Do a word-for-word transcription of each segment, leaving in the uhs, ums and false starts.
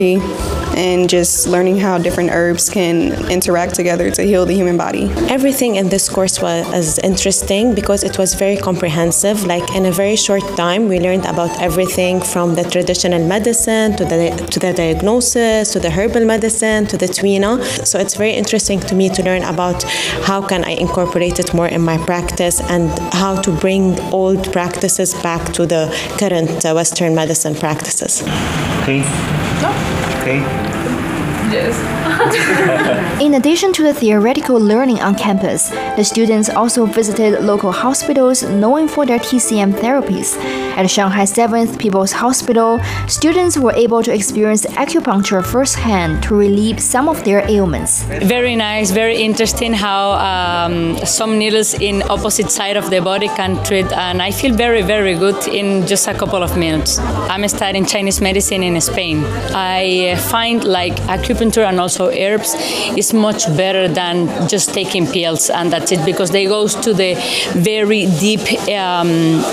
and just learning how different herbs can interact together to heal the human body. Everything in this course was interesting because it was very comprehensive. Like in a very short time, we learned about everything from the traditional medicine to the to the diagnosis, to the herbal medicine, to the tuina. So it's very interesting to me to learn about how can I incorporate it more in my practice and how to bring old practices back to the current uh, Western medicine practices. Okay. Okay. Yes. In addition to the theoretical learning on campus, the students also visited local hospitals known for their T C M therapies. At Shanghai seventh People's Hospital, students were able to experience acupuncture firsthand to relieve some of their ailments. Very nice, very interesting how um, some needles in opposite side of the body can treat, and I feel very, very good in just a couple of minutes. I'm studying Chinese medicine in Spain. I find like acupuncture and also herbs is much better than just taking pills and that's it, because they go to the very deep um,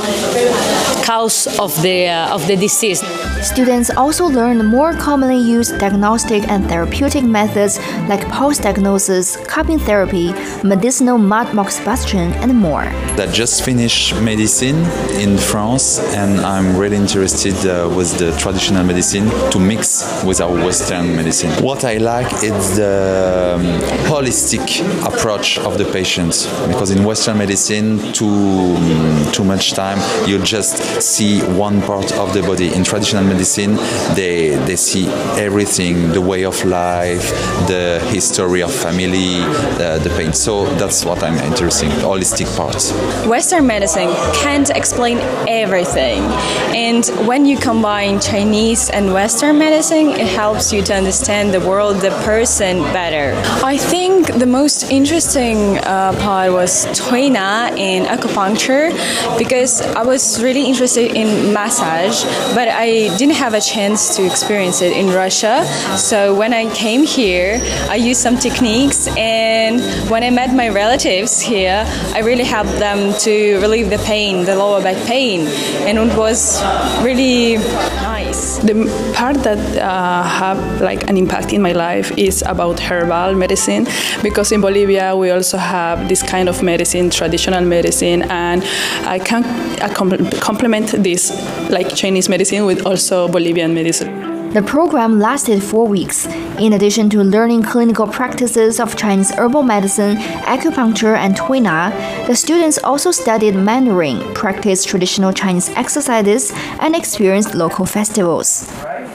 cause of the uh, of the disease. Students also learned more commonly used diagnostic and therapeutic methods like pulse diagnosis, cupping therapy, medicinal mud moxibustion, and more. I just finished medicine in France, and I'm really interested uh, with the traditional medicine to mix with our Western medicine. What I like is the um, holistic approach of the patient, because in Western medicine, too um, too much time you just see one part of the body. In traditional medicine, they they see everything, the way of life, the history of family, the, the pain. So that's what I'm interested in, holistic parts. Western medicine can't explain everything, and when you combine Chinese and Western medicine, it helps you to understand the world, the person better. I think the most interesting uh, part was tuina and acupuncture, because I was really interested in massage, but I didn't have a chance to experience it in Russia. So when I came here, I used some techniques, and when I met my relatives here, I really helped them to relieve the pain, the lower back pain, and it was really nice. The part that uh, have like an impact in my life is about herbal medicine, because in Bolivia we also have this kind of medicine, traditional medicine, and I can uh, complement this like Chinese medicine with also Bolivian medicine. The program lasted four weeks. In addition to learning clinical practices of Chinese herbal medicine, acupuncture, and tuina, the students also studied Mandarin, practiced traditional Chinese exercises, and experienced local festivals.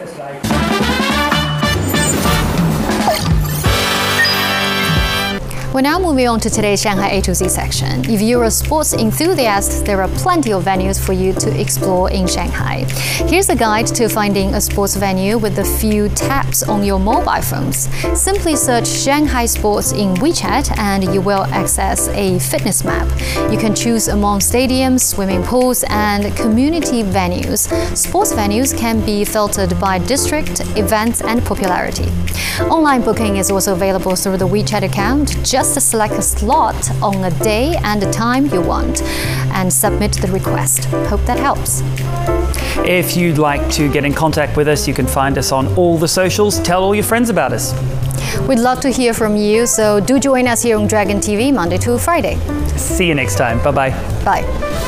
We're now moving on to today's Shanghai A to Z section. If you're a sports enthusiast, there are plenty of venues for you to explore in Shanghai. Here's a guide to finding a sports venue with a few taps on your mobile phones. Simply search Shanghai Sports in WeChat and you will access a fitness map. You can choose among stadiums, swimming pools, and community venues. Sports venues can be filtered by district, events, and popularity. Online booking is also available through the WeChat account. Just select a slot on a day and a time you want and submit the request. Hope that helps. If you'd like to get in contact with us, you can find us on all the socials. Tell all your friends about us. We'd love to hear from you, so do join us here on Dragon T V Monday to Friday. See you next time. Bye-bye. Bye.